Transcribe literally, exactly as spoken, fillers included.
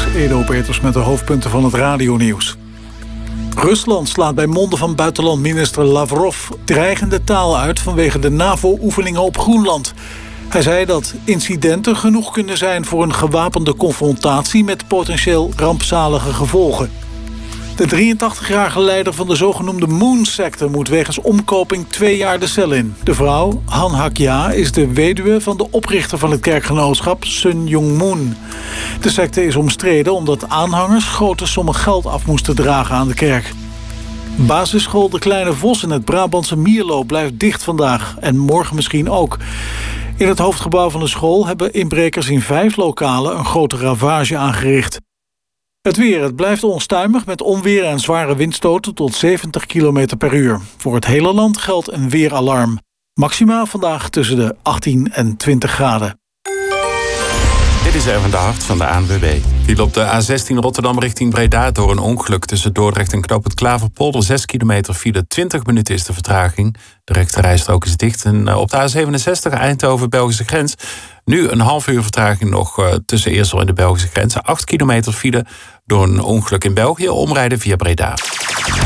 Edo Peters met de hoofdpunten van het radionieuws. Rusland slaat bij monden van buitenlandminister Lavrov dreigende taal uit vanwege de NAVO-oefeningen op Groenland. Hij zei dat incidenten genoeg kunnen zijn voor een gewapende confrontatie met potentieel rampzalige gevolgen. De drieëntachtigjarige leider van de zogenoemde Moon-secte moet wegens omkoping twee jaar de cel in. De vrouw, Han Hak-ja, is de weduwe van de oprichter van het kerkgenootschap, Sun Young-moon. De secte is omstreden omdat aanhangers grote sommen geld af moesten dragen aan de kerk. Basisschool De Kleine Vos in het Brabantse Mierlo blijft dicht vandaag en morgen misschien ook. In het hoofdgebouw van de school hebben inbrekers in vijf lokalen een grote ravage aangericht. Het weer, het blijft onstuimig met onweer en zware windstoten tot zeventig kilometer per uur. Voor het hele land geldt een weeralarm. Maxima vandaag tussen de achttien en twintig graden. Dit is Erwin de Hart van de A N W B. Viel op de A zestien Rotterdam richting Breda door een ongeluk tussen Dordrecht en Knoop het Klaverpolder. zes kilometer file, twintig minuten is de vertraging. De rechterrijstrook is dicht. En op de A zevenenzestig Eindhoven-Belgische grens. Nu een half uur vertraging nog uh, tussen Eersel en de Belgische grens. acht kilometer file door een ongeluk in België. Omrijden via Breda.